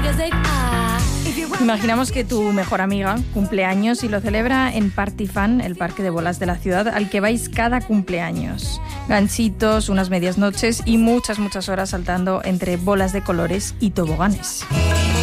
Imaginamos que tu mejor amiga cumple años y lo celebra en Party Fun, el parque de bolas de la ciudad, al que vais cada cumpleaños. Ganchitos, unas medias noches y muchas horas saltando entre bolas de colores y toboganes.